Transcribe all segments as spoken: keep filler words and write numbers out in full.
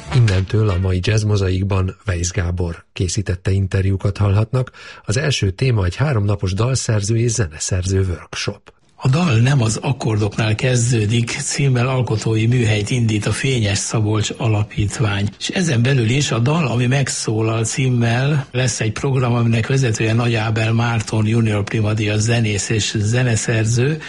Innentől a mai Jazz Mozaikban Weisz Gábor készítette interjúkat hallhatnak. Az első téma egy háromnapos dalszerző és zeneszerző workshop. A dal nem az akkordoknál kezdődik címmel alkotói műhelyt indít a Fényes Szabolcs Alapítvány. És ezen belül is a dal, ami megszólal címmel, lesz egy program, aminek vezetője Nagy Ábel Márton junior primadíjas zenész és zeneszerző,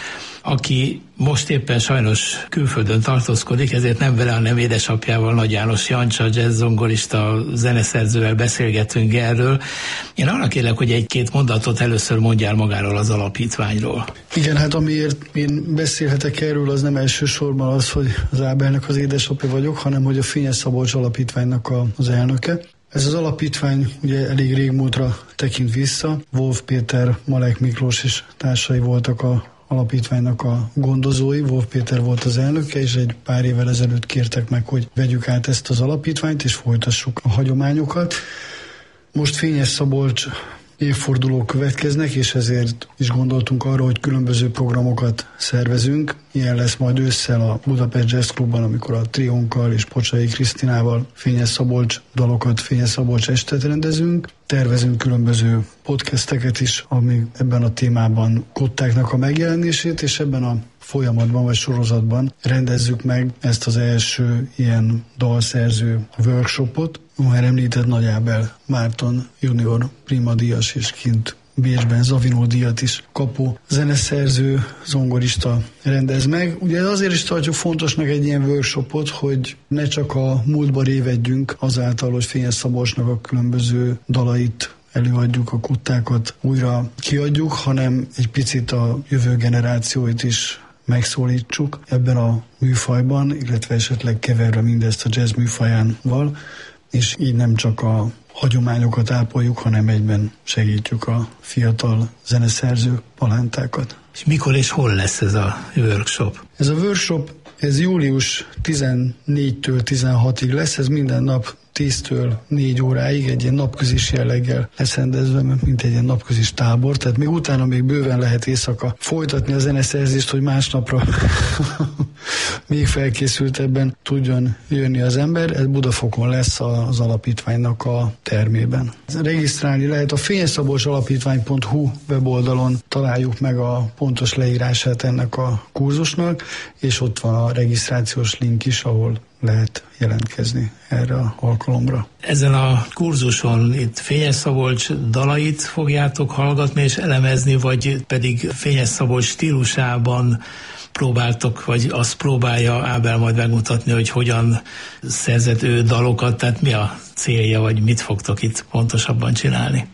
aki most éppen sajnos külföldön tartózkodik, ezért nem vele, hanem édesapjával, Nagy János Jancsa, jazzzongorista zeneszerzővel beszélgetünk erről. Én arra kérlek, hogy egy-két mondatot először mondjál magáról az alapítványról. Igen, hát amiért én beszélhetek erről, az nem elsősorban az, hogy az Ábelnek az édesapja vagyok, hanem hogy a Fényes Szabolcs Alapítványnak a, az elnöke. Ez az alapítvány ugye elég régmúltra tekint vissza. Wolf Péter, Malek Miklós és társai voltak a alapítványnak a gondozói, Wolf Péter volt az elnöke, és egy pár évvel ezelőtt kértek meg, hogy vegyük át ezt az alapítványt, és folytassuk a hagyományokat. Most Fényes Szabolcs évfordulók következnek, és ezért is gondoltunk arra, hogy különböző programokat szervezünk. Ilyen lesz majd ősszel a Budapest Jazz Clubban, amikor a triónkkal és Pocsai Krisztinával Fényes Szabolcs dalokat, Fényes Szabolcs estet rendezünk. Tervezünk különböző podcasteket is, ami ebben a témában kottáknak a megjelenését, és ebben a folyamatban vagy sorozatban rendezzük meg ezt az első ilyen dalszerző workshopot. Már említett Nagy Ábel Márton junior primadíjas és kint Bécsben Zavinó díjat is kapó zeneszerző, zongorista rendez meg. Ugye azért is tartjuk fontosnak egy ilyen workshopot, hogy ne csak a múltba révedjünk azáltal, hogy Fényes Szabolcsnak a különböző dalait előadjuk, a kottákat újra kiadjuk, hanem egy picit a jövő generációit is megszólítsuk ebben a műfajban, illetve esetleg keverve mindezt a jazz műfajánval, és így nem csak a hagyományokat ápoljuk, hanem egyben segítjük a fiatal zeneszerző palántákat. És mikor és hol lesz ez a workshop? Ez a workshop, ez július tizennégytől tizenhatig lesz, ez minden nap tíztől négy óráig egy ilyen napközis jelleggel lesz rendezve, mint egy ilyen napközis tábor, tehát még utána még bőven lehet éjszaka folytatni a zeneszerzést, hogy másnapra még felkészültebben tudjon jönni az ember. Ez Budafokon lesz az alapítványnak a termében. Regisztrálni lehet a fényesszabolcsalapítvány pont hu weboldalon, találjuk meg a pontos leírását ennek a kurzusnak, és ott van a regisztrációs link is, ahol lehet jelentkezni erre a alkalomra. Ezen a kurzuson itt Fényes Szabolcs dalait fogjátok hallgatni és elemezni, vagy pedig Fényes Szabolcs stílusában próbáltok, vagy azt próbálja Ábel majd megmutatni, hogy hogyan szerzett ő dalokat, tehát mi a célja, vagy mit fogtok itt pontosabban csinálni?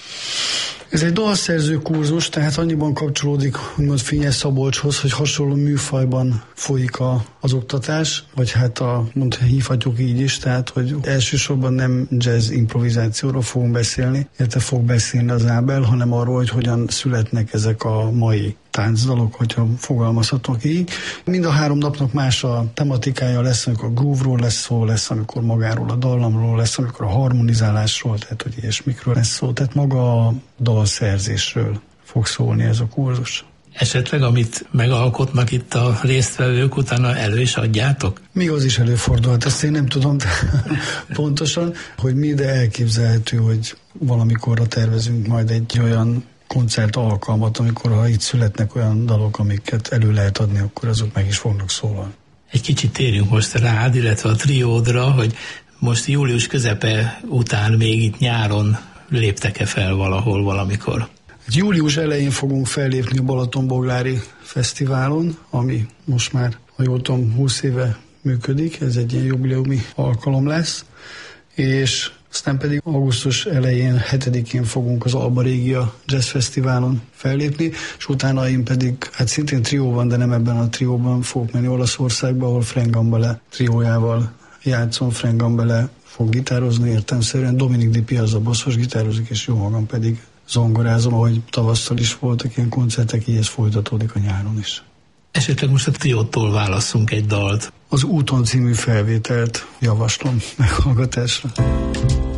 Ez egy dalszerző kurzus, tehát annyiban kapcsolódik úgymond Fényes Szabolcshoz, hogy hasonló műfajban folyik a, az oktatás, vagy hát a, mond, hívhatjuk így is, tehát hogy elsősorban nem jazz improvizációról fogunk beszélni, illetve fog beszélni az Ábel, hanem arról, hogy hogyan születnek ezek a mai táncdalok, hogyha fogalmazhatok így. Mind a három napnak más a tematikája lesz, amikor a groove-ról lesz szó, lesz, amikor magáról a dallamról lesz, amikor a harmonizálásról, tehát hogy ilyesmikről lesz szó, tehát maga a dalszerzésről fog szólni ez a kurzus. Esetleg, amit megalkotnak itt a résztvevők, utána elő is adjátok? Még az is előfordulhat, ezt én nem tudom pontosan, hogy mi, de elképzelhető, hogy valamikorra tervezünk majd egy olyan koncert alkalmat, amikor ha itt születnek olyan dalok, amiket elő lehet adni, akkor azok meg is fognak szólalni. Egy kicsit térjünk most rád, illetve a triódra, hogy most július közepe után még itt nyáron léptek-e fel valahol, valamikor? Július elején fogunk fellépni a Balatonboglári Fesztiválon, ami most már, ha jól tudom, húsz éve működik, ez egy ilyen jubileumi alkalom lesz, és aztán pedig augusztus elején, hetedikén fogunk az Alba Régia Jazz Fesztiválon fellépni, és utána én pedig, hát szintén trióban, de nem ebben a trióban fogok menni Olaszországba, ahol Frank Gambale triójával játszom. Frank Gambale fog gitározni értelemszerűen, Dominik Di Piazza basszos gitározik, és jó magam pedig zongorázom, ahogy tavasszal is voltak ilyen koncertek, így ez folytatódik a nyáron is. Esetleg most a triótól válasszunk egy dalt. Az Úton című felvételt javaslom meghallgatásra.